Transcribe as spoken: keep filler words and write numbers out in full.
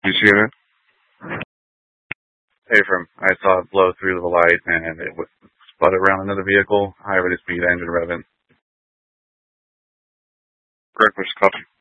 You see it? Ephraim, I saw it blow through the light and it was spun around another vehicle, high rate of speed engine revving. Correct, Mister Copy.